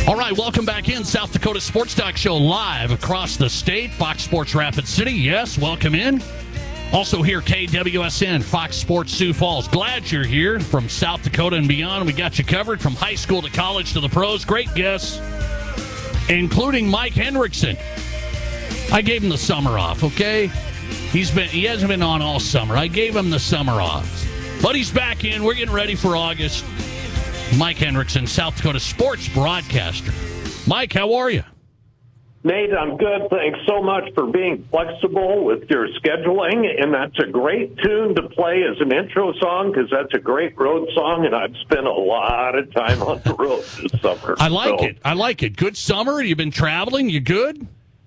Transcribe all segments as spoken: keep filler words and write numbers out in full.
All right, welcome back in. South Dakota Sports Talk Show live across the state. Fox Sports Rapid City. Yes, welcome in. Also here, K W S N, Fox Sports Sioux Falls. Glad you're here from South Dakota and beyond. We got you covered from high school to college to the pros. Great guests, including Mike Hendrickson. I gave him the summer off, okay? He's been he hasn't been on all summer. I gave him the summer off. But he's back in. We're getting ready for August. Mike Hendrickson, South Dakota sports broadcaster. Mike, how are you? Nate, I'm good. Thanks so much for being flexible with your scheduling. And that's a great tune to play as an intro song because that's a great road song, and I've spent a lot of time on the road this summer. I like so. it. I like it. Good summer. You've been traveling. You good?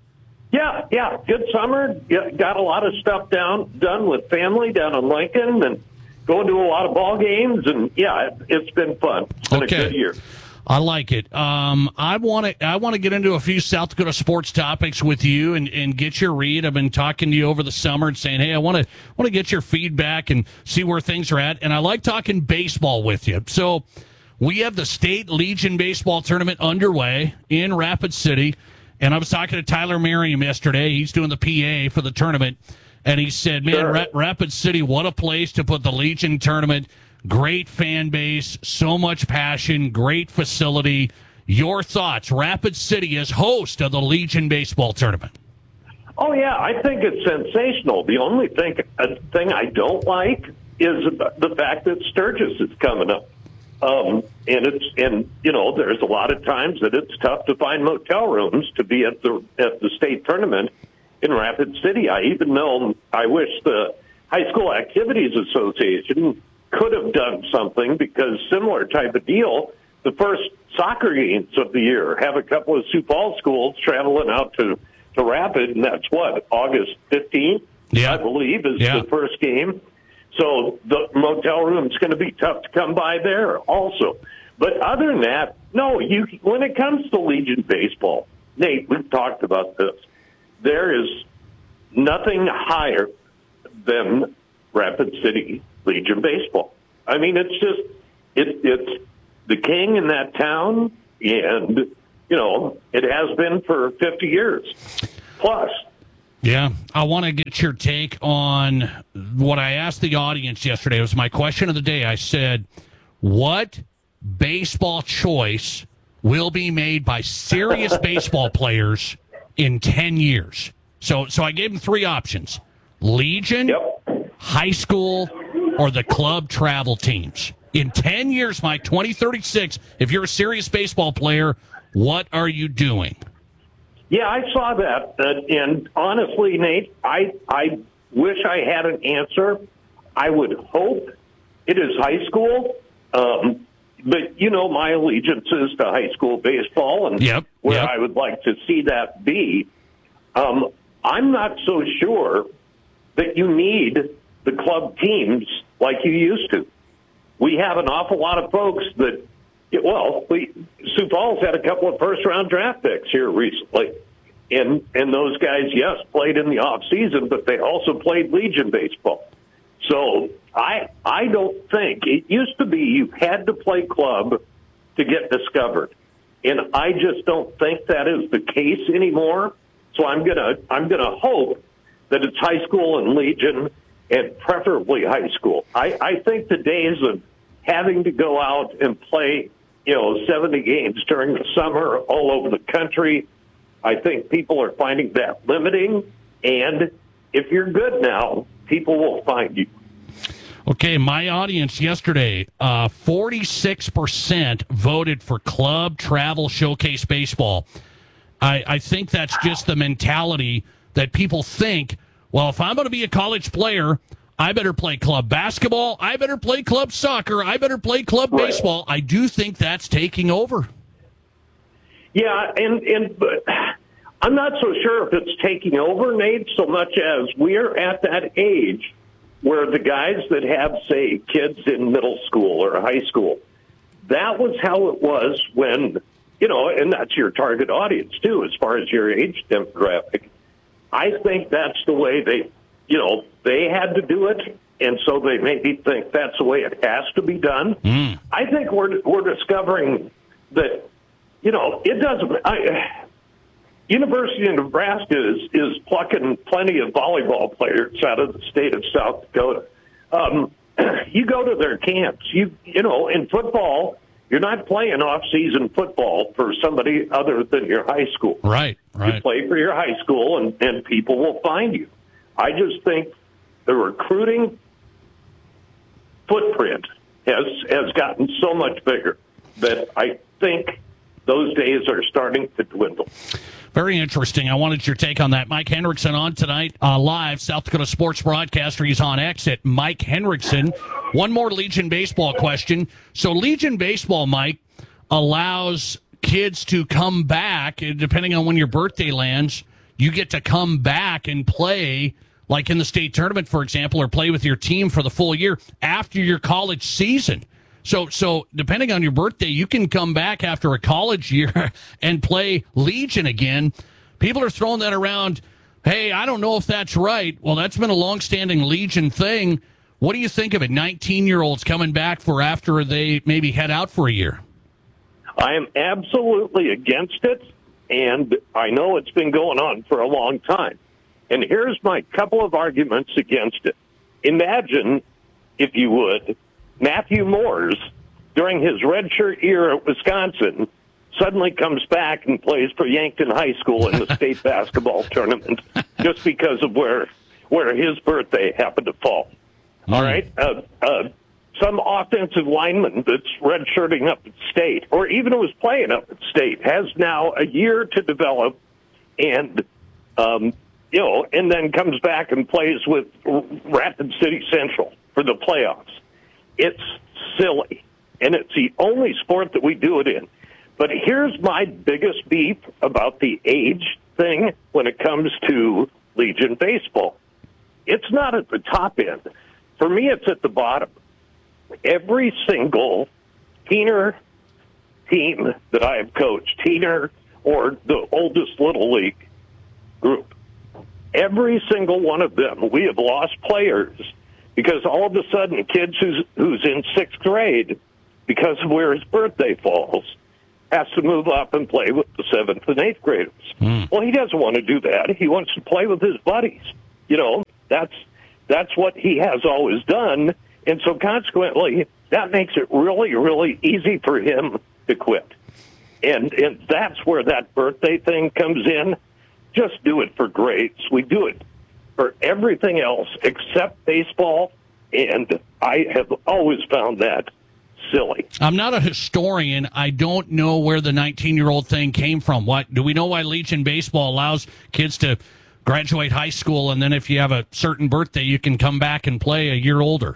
Yeah, yeah. Good summer. Yeah, got a lot of stuff down done with family down in Lincoln and going to a lot of ball games. And, yeah, it, it's been fun. It's been okay. a good year. I like it. Um, I want to. I want to get into a few South Dakota sports topics with you and, and get your read. I've been talking to you over the summer and saying, "Hey, I want to want to get your feedback and see where things are at." And I like talking baseball with you. So we have the State Legion baseball tournament underway in Rapid City, and I was talking to Tyler Merriam yesterday. He's doing the P A for the tournament, and he said, "Man, Sure. Ra- Rapid City, what a place to put the Legion tournament." Great fan base, so much passion, great facility. Your thoughts? Rapid City is host of the Legion baseball tournament. Oh, yeah, I think it's sensational. The only thing, uh, thing I don't like is the fact that Sturgis is coming up. Um, and, it's and you know, there's a lot of times that it's tough to find motel rooms to be at the at the state tournament in Rapid City. I even know I wish the High School Activities Association could have done something because similar type of deal, the first soccer games of the year have a couple of Sioux Falls schools traveling out to, to Rapid, and that's what, August fifteenth, yeah. I believe, is yeah. the first game. So the motel room's going to be tough to come by there also. But other than that, no, you when it comes to Legion baseball, Nate, we've talked about this, there is nothing higher than Rapid City Legion baseball. I mean, it's just it, it's the king in that town, and you know it has been for fifty years plus. Yeah, I want to get your take on what I asked the audience yesterday. It was my question of the day. I said, "What baseball choice will be made by serious baseball players in ten years?" So, so I gave them three options: Legion, Yep. high school, or the club travel teams. In ten years, Mike, twenty thirty-six, if you're a serious baseball player, what are you doing? Yeah, I saw that. Uh, and honestly, Nate, I, I wish I had an answer. I would hope it is high school. Um, but, you know, my allegiance is to high school baseball and yep, where yep. I would like to see that be. Um, I'm not so sure that you need the club teams like you used to. We have an awful lot of folks that, well, we, Sioux Falls had a couple of first-round draft picks here recently. And and those guys, yes, played in the off season, but they also played Legion baseball. So I I don't think, it used to be you had to play club to get discovered. And I just don't think that is the case anymore. So I'm gonna I'm gonna hope that it's high school and Legion, and preferably high school. I, I think the days of having to go out and play, you know, seventy games during the summer all over the country, I think people are finding that limiting. And if you're good now, people will find you. Okay, my audience yesterday, uh, forty-six percent voted for club travel showcase baseball. I, I think that's just the mentality that people think, well, if I'm going to be a college player, I better play club basketball, I better play club soccer, I better play club Right. baseball. I do think that's taking over. Yeah, and, and but I'm not so sure if it's taking over, Nate, so much as we're at that age where the guys that have, say, kids in middle school or high school, that was how it was when, you know, and that's your target audience, too, as far as your age demographic. I think that's the way they, you know, they had to do it, and so they maybe think that's the way it has to be done. Mm. I think we're we're discovering that you know, it doesn't. I, University of Nebraska is, is plucking plenty of volleyball players out of the state of South Dakota. Um, you go to their camps. You you know, in football, you're not playing off-season football for somebody other than your high school. Right, right. You play for your high school, and, and people will find you. I just think the recruiting footprint has has gotten so much bigger that I think those days are starting to dwindle. Very interesting. I wanted your take on that. Mike Henriksen on tonight, uh, live, South Dakota sports broadcaster. He's on X at Mike Henriksen. One more Legion baseball question. So Legion baseball, Mike, allows kids to come back, depending on when your birthday lands, you get to come back and play, like in the state tournament, for example, or play with your team for the full year after your college season. So, so depending on your birthday, you can come back after a college year and play Legion again. People are throwing that around. Hey, I don't know if that's right. Well, that's been a long-standing Legion thing. What do you think of it? nineteen-year-olds coming back for after they maybe head out for a year. I am absolutely against it, and I know it's been going on for a long time. And here's my couple of arguments against it. Imagine, if you would, Matthew Moores, during his redshirt year at Wisconsin, suddenly comes back and plays for Yankton High School in the state basketball tournament just because of where where his birthday happened to fall. Mm. All right? Uh, uh, some offensive lineman that's redshirting up at state, or even was playing up at state, has now a year to develop and, um, you know, and then comes back and plays with Rapid City Central for the playoffs. It's silly, and it's the only sport that we do it in. But here's my biggest beef about the age thing when it comes to Legion baseball. It's not at the top end. For me, it's at the bottom. Every single teener team that I have coached, teener or the oldest little league group, every single one of them, we have lost players because all of a sudden, a kid who's, who's in sixth grade, because of where his birthday falls, has to move up and play with the seventh and eighth graders. Mm. Well, he doesn't want to do that. He wants to play with his buddies. You know, that's that's what he has always done. And so consequently, that makes it really, really easy for him to quit. And and that's where that birthday thing comes in. Just do it for grades. We do it for everything else except baseball, and I have always found that silly. I'm not a historian. I don't know where the nineteen-year-old thing came from. What do we know why Legion baseball allows kids to graduate high school, and then if you have a certain birthday, you can come back and play a year older?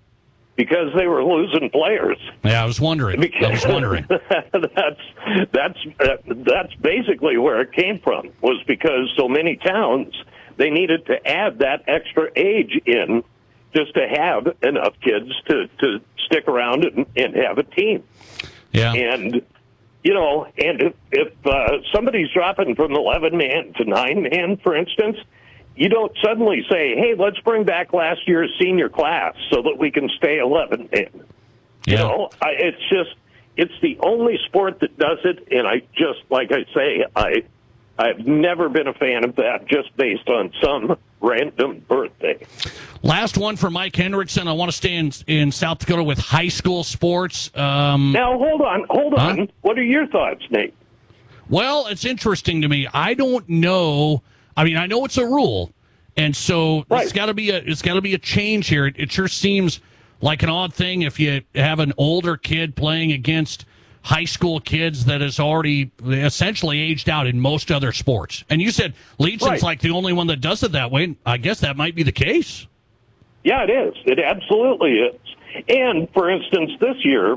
Because they were losing players. Yeah, I was wondering. Because I was wondering. that's that's uh, that's basically where it came from. Was because so many towns, they needed to add that extra age in just to have enough kids to, to stick around and, and have a team. Yeah. And, you know, and if, if uh, somebody's dropping from eleven man to nine man, for instance, you don't suddenly say, hey, let's bring back last year's senior class so that we can stay eleven man. Yeah. You know, I, it's just, it's the only sport that does it, and I just, like I say, I, I've never been a fan of that just based on some random birthday. Last one for Mike Henriksen. I want to stay in, in South Dakota with high school sports. Um, now, hold on, hold on. Huh? What are your thoughts, Nate? Well, it's interesting to me. I don't know. I mean, I know it's a rule, and so right. it's got to be a it's got to be a change here. It, it sure seems like an odd thing if you have an older kid playing against high school kids that is already essentially aged out in most other sports. And you said Legion's right. like the only one that does it that way. I guess that might be the case. Yeah, it is. It absolutely is. And, for instance, this year,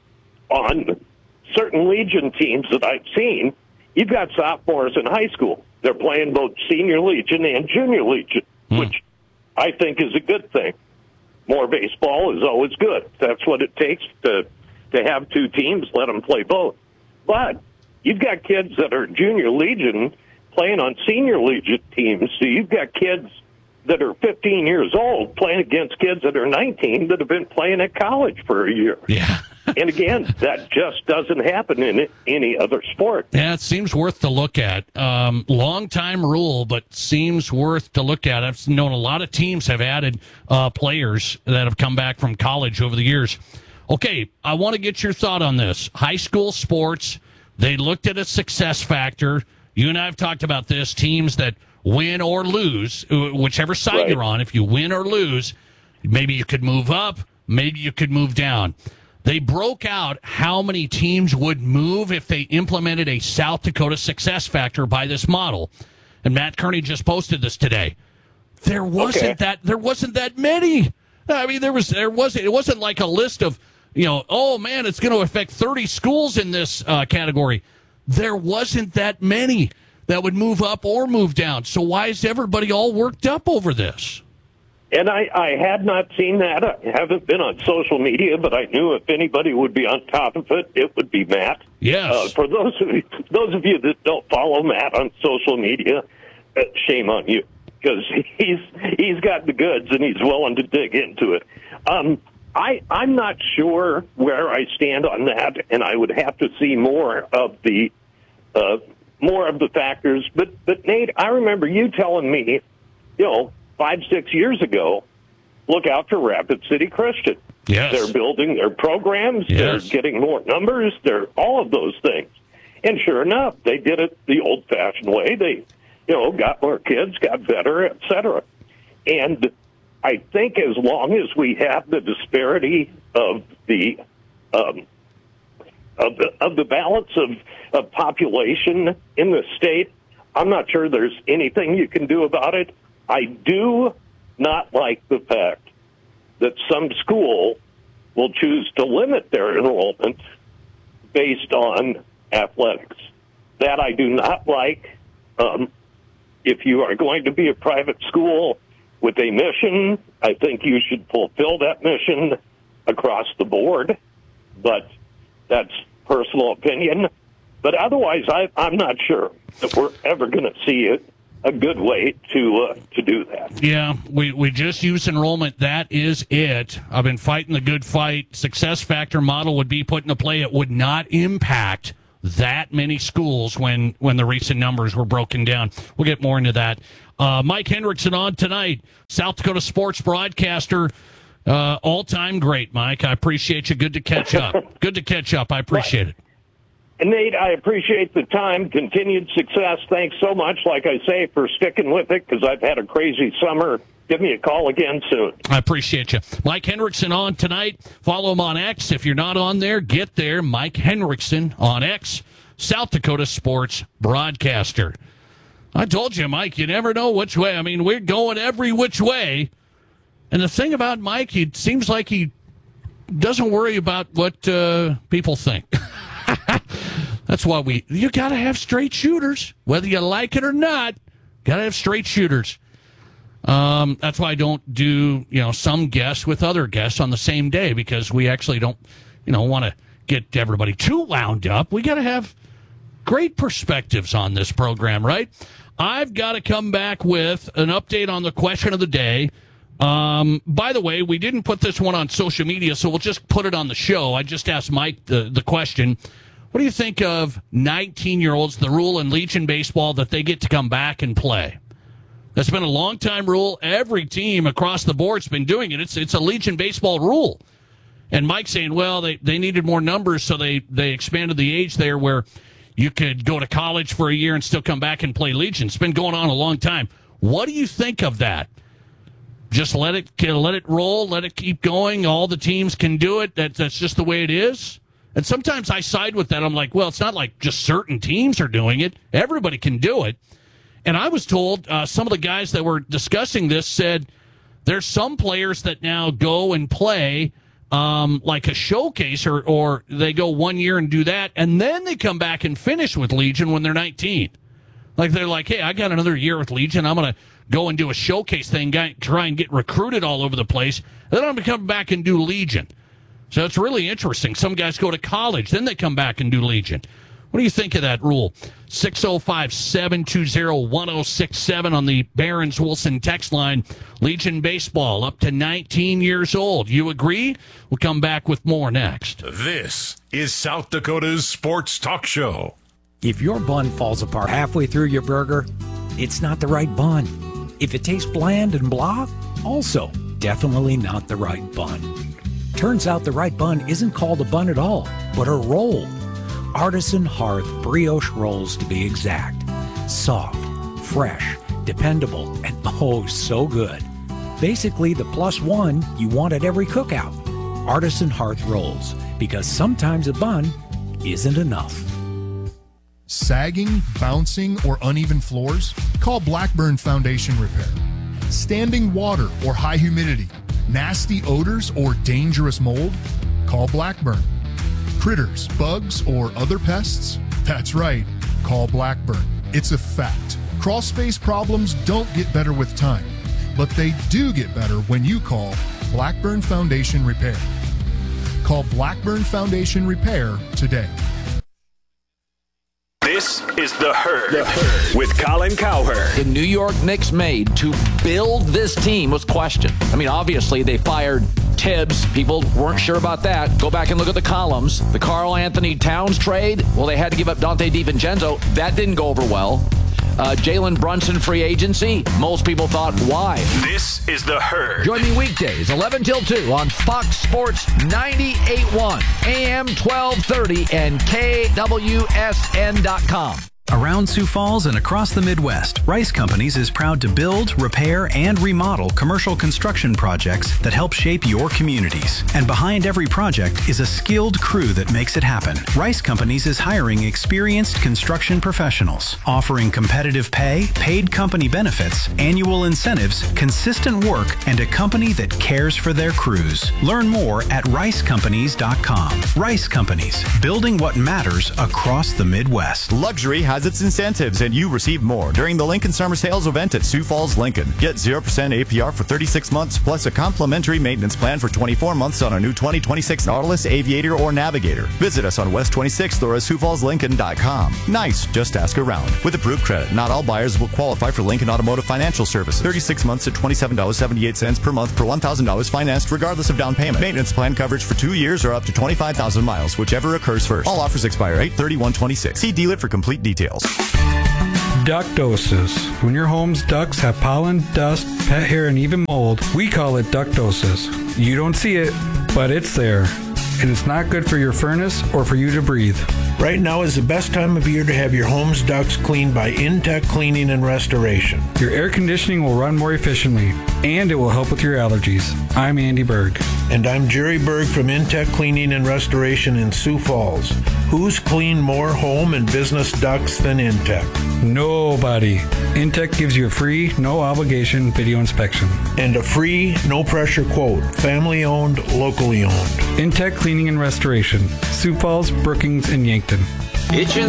on certain Legion teams that I've seen, you've got sophomores in high school. They're playing both senior Legion and junior Legion, hmm. which I think is a good thing. More baseball is always good. That's what it takes to to have two teams, let them play both. But you've got kids that are junior Legion playing on senior Legion teams, so you've got kids that are fifteen years old playing against kids that are nineteen that have been playing at college for a year. Yeah. And again, that just doesn't happen in any other sport. Yeah, it seems worth to look at. Um, long time rule, but seems worth to look at. I've known a lot of teams have added uh, players that have come back from college over the years. Okay, I want to get your thought on this. High school sports, they looked at a success factor. You and I have talked about this. Teams that win or lose, whichever side right. you're on, if you win or lose, maybe you could move up, maybe you could move down. They broke out how many teams would move if they implemented a South Dakota success factor by this model. And Matt Kearney just posted this today. There wasn't okay. that there wasn't that many. I mean, there was there wasn't it wasn't like a list of, you know, oh man, it's going to affect thirty schools in this uh, category. There wasn't that many that would move up or move down. So why is everybody all worked up over this? And I, I had not seen that. I haven't been on social media, but I knew if anybody would be on top of it, it would be Matt. Yes. Uh, for those of you, those of you that don't follow Matt on social media, uh, shame on you, because he's he's got the goods and he's willing to dig into it. Um, I I'm not sure where I stand on that, and I would have to see more of the uh, more of the factors. But but Nate, I remember you telling me, you know, five, six years ago, look out for Rapid City Christian. Yes. They're building their programs. Yes. They're getting more numbers. They're all of those things. And sure enough, they did it the old-fashioned way. They, you know, got more kids, got better, et cetera. And I think as long as we have the disparity of the um, of the, of the balance of, of population in the state, I'm not sure there's anything you can do about it. I do not like the fact that some school will choose to limit their enrollment based on athletics. That I do not like. Um, if you are going to be a private school with a mission, I think you should fulfill that mission across the board. But that's personal opinion. But otherwise, I, I'm not sure that we're ever going to see it. A good way to uh, to do that. Yeah, we, we just use enrollment. That is it. I've been fighting the good fight. Success factor model would be put into play. It would not impact that many schools when, when the recent numbers were broken down. We'll get more into that. Uh, Mike Hendrickson on tonight, South Dakota sports broadcaster. Uh, all-time great, Mike. I appreciate you. Good to catch up. Good to catch up. I appreciate it. And Nate, I appreciate the time, continued success. Thanks so much, like I say, for sticking with it, because I've had a crazy summer. Give me a call again soon. I appreciate you. Mike Hendrickson on tonight. Follow him on X. If you're not on there, get there. Mike Hendrickson on X, South Dakota sports broadcaster. I told you, Mike, you never know which way. I mean, we're going every which way. And the thing about Mike, it seems like he doesn't worry about what uh, people think. That's why we, you got to have straight shooters, whether you like it or not. Got to have straight shooters. Um, that's why I don't do, you know, some guests with other guests on the same day, because we actually don't, you know, want to get everybody too wound up. We got to have great perspectives on this program, right? I've got to come back with an update on the question of the day. Um, by the way, we didn't put this one on social media, so we'll just put it on the show. I just asked Mike the, the question. What do you think of nineteen-year-olds, the rule in Legion baseball that they get to come back and play? That's been a long-time rule. Every team across the board's been doing it. It's it's a Legion baseball rule. And Mike's saying, well, they, they needed more numbers, so they, they expanded the age there where you could go to college for a year and still come back and play Legion. It's been going on a long time. What do you think of that? Just let it let it roll, let it keep going. All the teams can do it. That, that's just the way it is. And sometimes I side with that. I'm like, well, it's not like just certain teams are doing it. Everybody can do it. And I was told uh, some of the guys that were discussing this said there's some players that now go and play um, like a showcase, or, or they go one year and do that, and then they come back and finish with Legion when they're nineteen. Like they're like, hey, I got another year with Legion. I'm going to go and do a showcase thing, try and get recruited all over the place. And then I'm going to come back and do Legion. So it's really interesting. Some guys go to college, then they come back and do Legion. What do you think of that rule? six oh five, seven two zero, one oh six seven on the Barron's Wilson text line. Legion Baseball up to nineteen years old. You agree? We'll come back with more next. This is South Dakota's Sports Talk Show. If your bun falls apart halfway through your burger, it's not the right bun. If it tastes bland and blah, also definitely not the right bun. Turns out the right bun isn't called a bun at all, but a roll. Artisan Hearth brioche rolls, to be exact. Soft, fresh, dependable, and oh, so good. Basically, the plus one you want at every cookout. Artisan Hearth rolls, because sometimes a bun isn't enough. Sagging, bouncing, or uneven floors? Call Blackburn Foundation Repair. Standing water or high humidity? Nasty odors or dangerous mold? Call Blackburn. Critters, bugs, or other pests? That's right, call Blackburn. It's a fact. Crawl space problems don't get better with time, but they do get better when you call Blackburn Foundation Repair. Call Blackburn Foundation Repair today. This is The Herd, the Herd. with Colin Cowherd. The New York Knicks made to build this team was questioned. I mean, obviously, they fired Tibbs. People weren't sure about that. Go back and look at the columns. The Karl Anthony Towns trade, well, they had to give up Dante DiVincenzo. That didn't go over well. Uh, Jalen Brunson free agency. Most people thought, why? This is The Herd. Join me weekdays, eleven till two on Fox Sports ninety-eight point one, A M twelve thirty, and K W S N dot com. Around Sioux Falls and across the Midwest, Rice Companies is proud to build, repair, and remodel commercial construction projects that help shape your communities. And behind every project is a skilled crew that makes it happen. Rice Companies is hiring experienced construction professionals, offering competitive pay, paid company benefits, annual incentives, consistent work, and a company that cares for their crews. Learn more at rice companies dot com. Rice Companies, building what matters across the Midwest. Luxury has its incentives, and you receive more during the Lincoln Summer Sales event at Sioux Falls Lincoln. Get zero percent A P R for thirty-six months, plus a complimentary maintenance plan for twenty-four months on our new twenty twenty-six Nautilus, Aviator, or Navigator. Visit us on West twenty-sixth or at sioux falls lincoln dot com. Nice, just ask around. With approved credit, not all buyers will qualify for Lincoln Automotive Financial Services. thirty-six months at twenty-seven dollars and seventy-eight cents per month per one thousand dollars financed regardless of down payment. Maintenance plan coverage for two years or up to twenty-five thousand miles, whichever occurs first. All offers expire eight thirty-one twenty-six. See dealer for complete details. Ductosis. When your home's ducts have pollen, dust, pet hair, and even mold, we call it ductosis. You don't see it, but it's there. And it's not good for your furnace or for you to breathe. Right now is the best time of year to have your home's ducts cleaned by Intech Cleaning and Restoration. Your air conditioning will run more efficiently, and it will help with your allergies. I'm Andy Berg. And I'm Jerry Berg from Intech Cleaning and Restoration in Sioux Falls. Who's cleaned more home and business ducts than Intech? Nobody. Intech gives you a free, no obligation video inspection. And a free, no pressure quote. Family owned, locally owned. Intech Cleaning and Restoration. Sioux Falls, Brookings, and Yankton. Itchin'